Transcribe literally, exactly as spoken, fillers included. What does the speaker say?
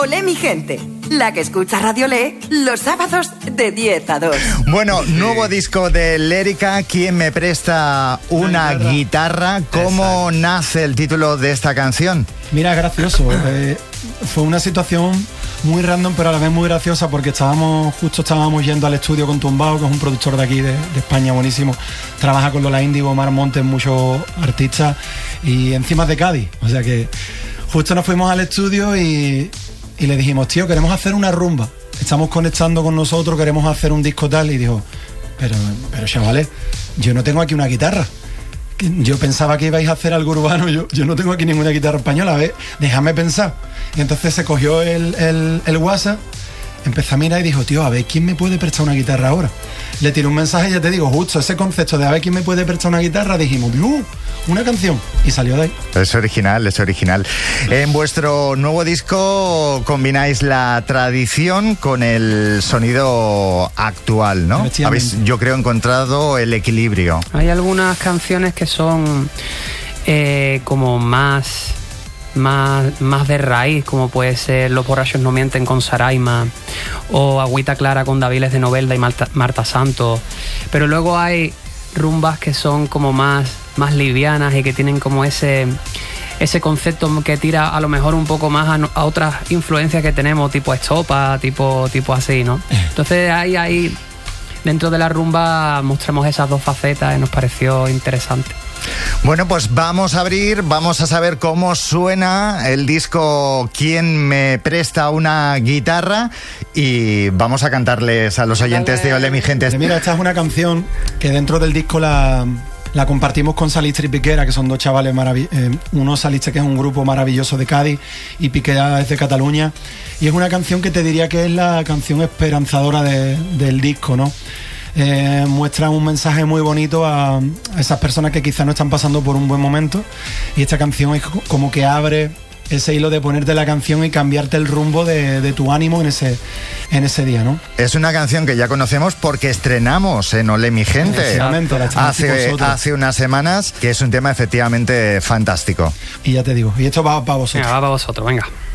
Olé mi gente, la que escucha Radio Olé los sábados de diez a dos. Bueno, nuevo disco de Lérica, ¿Quién me presta una guitarra? guitarra? ¿Cómo Exacto. nace el título de esta canción? Mira, es gracioso. Eh, fue una situación muy random, pero a la vez muy graciosa, porque estábamos justo estábamos yendo al estudio con Tumbao, que es un productor de aquí, de, de España, buenísimo. Trabaja con Lola Índigo, Omar Montes, muchos artistas, y encima es de Cádiz. O sea que justo nos fuimos al estudio y, y le dijimos, tío, queremos hacer una rumba. Estamos conectando con nosotros, queremos hacer un disco tal. Y dijo, pero, pero chavales, yo no tengo aquí una guitarra. Yo pensaba que ibais a hacer algo urbano, yo, yo no tengo aquí ninguna guitarra española, a ver, déjame pensar. Y entonces se cogió el, el, el WhatsApp, empezó a mirar y dijo, tío, a ver, ¿quién me puede prestar una guitarra ahora? Le tiré un mensaje y ya te digo, justo ese concepto de a ver quién me puede prestar una guitarra, dijimos, ¡uh! Una canción, y salió de ahí. Es original, es original. En vuestro nuevo disco combináis la tradición con el sonido actual, ¿no? Habéis, yo creo, encontrado el equilibrio. Hay algunas canciones que son eh, como más, más, más de raíz, como puede ser Los borrachos no mienten con Saraima, o Agüita Clara con Daviles de Novelda y Marta, Marta Santos. Pero luego hay rumbas que son como más, más livianas y que tienen como ese, ese concepto que tira a lo mejor un poco más a, a otras influencias que tenemos, tipo estopa, tipo, tipo así, ¿no? Entonces ahí, ahí dentro de la rumba mostramos esas dos facetas y nos pareció interesante. Bueno, pues vamos a abrir, vamos a saber cómo suena el disco ¿Quién me presta una guitarra? Y vamos a cantarles a los oyentes de Olé mi gente. Mira, esta es una canción que dentro del disco la, la compartimos con Salistre y Piquera, que son dos chavales maravillosos. Eh, uno Salistre, que es un grupo maravilloso de Cádiz, y Piquera es de Cataluña. Y es una canción que te diría que es la canción esperanzadora de, del disco, ¿no? Eh, muestra un mensaje muy bonito a, a esas personas que quizás no están pasando por un buen momento, y esta canción es como que abre ese hilo de ponerte la canción y cambiarte el rumbo de, de tu ánimo en ese, en ese día, ¿no? Es una canción que ya conocemos porque estrenamos en Olé mi gente hace, hace unas semanas, que es un tema efectivamente fantástico. Y ya te digo, y esto va para vosotros. Venga, va para vosotros, venga.